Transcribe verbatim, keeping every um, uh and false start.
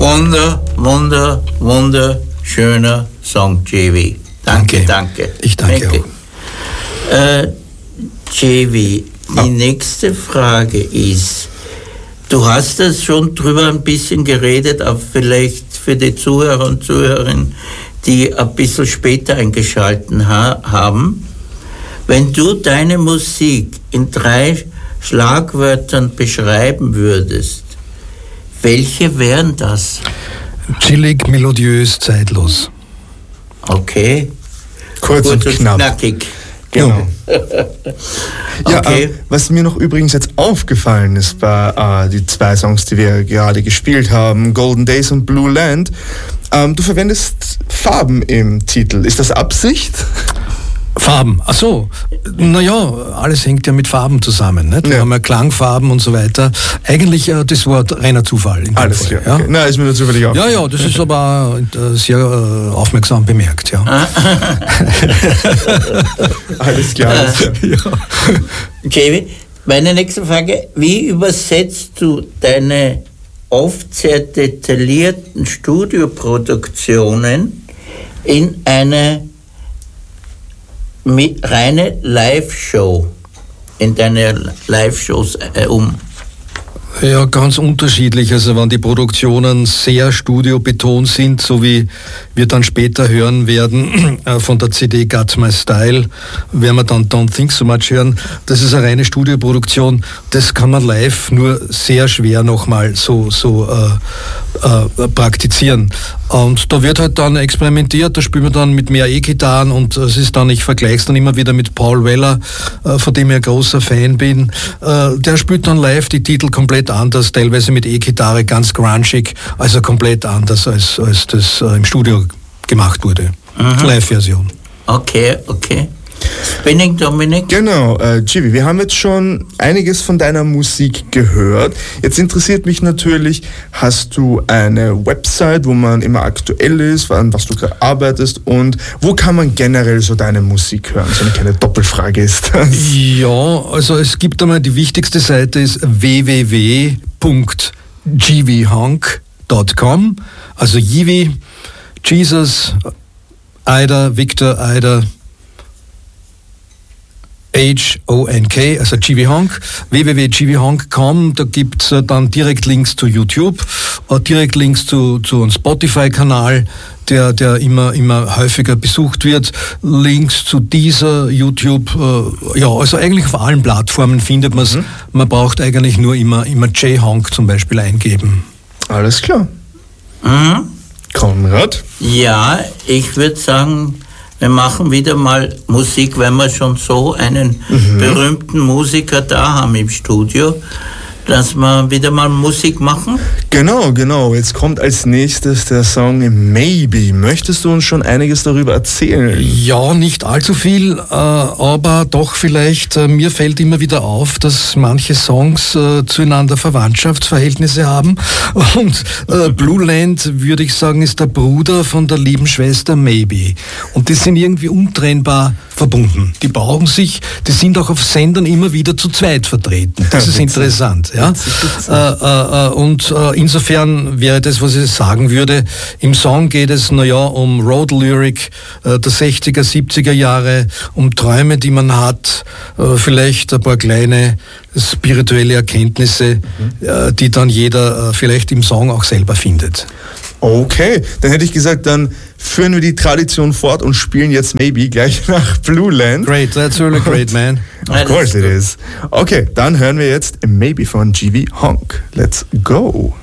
Wunder, wunder, wunderschöner Song, J V. Danke, danke. danke. Ich danke, danke. auch. Äh, J V, die ah. nächste Frage ist, du hast das schon drüber ein bisschen geredet, aber vielleicht für die Zuhörer und Zuhörerinnen, die ein bisschen später eingeschaltet ha- haben. Wenn du deine Musik in drei Schlagwörtern beschreiben würdest, welche wären das? Chillig, melodiös, zeitlos. Okay. Kurz, Kurz und, und knapp. Knackig. Genau. Ja, okay. äh, was mir noch übrigens jetzt aufgefallen ist bei äh, die zwei Songs, die wir gerade gespielt haben, Golden Days und Blue Land, ähm, du verwendest Farben im Titel. Ist das Absicht? Farben, ach so, naja, alles hängt ja mit Farben zusammen. Nicht? Wir ja. haben ja Klangfarben und so weiter. Eigentlich, äh, das war reiner Zufall. In alles Fall, klar, ja? Okay. Na, ist mir nur zufällig auch. Ja, ja, das ist aber äh, sehr äh, aufmerksam bemerkt, ja. Alles klar, alles klar. Ja. Jamie, meine nächste Frage, wie übersetzt du deine oft sehr detaillierten Studioproduktionen in eine mit reine Live-Show, in deine Live-Shows äh, um? Ja, ganz unterschiedlich. Also wenn die Produktionen sehr studiobetont sind, so wie wir dann später hören werden, äh, von der C D Got My Style, werden wir dann Don't Think So Much hören. Das ist eine reine Studioproduktion. Das kann man live nur sehr schwer nochmal so, so äh, äh, praktizieren. Und da wird halt dann experimentiert, da spielen wir dann mit mehr E-Gitarren und es ist dann, ich vergleiche es dann immer wieder mit Paul Weller, äh, von dem ich ein großer Fan bin. Äh, der spielt dann live die Titel komplett anders, teilweise mit E-Gitarre, ganz grungig, also komplett anders, als, als das äh, im Studio gemacht wurde. Mhm. Live-Version. Okay, okay. Spinning, Dominik? Genau, äh, Givi, wir haben jetzt schon einiges von deiner Musik gehört. Jetzt interessiert mich natürlich, hast du eine Website, wo man immer aktuell ist, an was du gerade arbeitest und wo kann man generell so deine Musik hören? So eine kleine Doppelfrage ist das. Ja, also es gibt einmal, die wichtigste Seite ist w w w punkt g v honk punkt com, also Jivi, Jesus, Ida, Victor, Ida, H O N K, also G V Honk, w w w punkt g v honk punkt com, da gibt es dann direkt Links zu YouTube, direkt Links zu, zu einem Spotify-Kanal, der, der immer, immer häufiger besucht wird, Links zu dieser YouTube, äh, ja, also eigentlich auf allen Plattformen findet man es, mhm. Man braucht eigentlich nur immer, immer J-Honk zum Beispiel eingeben. Alles klar. Mhm. Konrad? Ja, ich würde sagen, wir machen wieder mal Musik, wenn wir schon so einen mhm. berühmten Musiker da haben im Studio, dass wir wieder mal Musik machen. Genau, genau. Jetzt kommt als nächstes der Song Maybe. Möchtest du uns schon einiges darüber erzählen? Ja, nicht allzu viel, äh, aber doch vielleicht, äh, mir fällt immer wieder auf, dass manche Songs äh, zueinander Verwandtschaftsverhältnisse haben und äh, Blue Land, würde ich sagen, ist der Bruder von der lieben Schwester Maybe und die sind irgendwie untrennbar verbunden. Die brauchen sich, die sind auch auf Sendern immer wieder zu zweit vertreten. Das ist interessant. Ja? Äh, äh, und äh, insofern wäre das, was ich sagen würde, im Song geht es, naja, um Road Lyric äh, der sechziger, siebziger Jahre, um Träume, die man hat, äh, vielleicht ein paar kleine spirituelle Erkenntnisse, mhm. äh, die dann jeder äh, vielleicht im Song auch selber findet. Okay, dann hätte ich gesagt, dann führen wir die Tradition fort und spielen jetzt Maybe gleich nach Blue Land. Great, that's really great, man. Of course it is. Okay, dann hören wir jetzt Maybe von G V Honk. Let's go.